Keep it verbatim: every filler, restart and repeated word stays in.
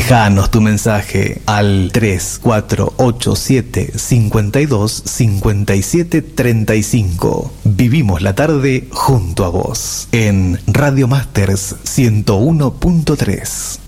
Déjanos tu mensaje al tres cuatro ocho siete cincuenta y dos cincuenta y siete treinta y cinco. Vivimos la tarde junto a vos en Radio Masters ciento uno punto tres.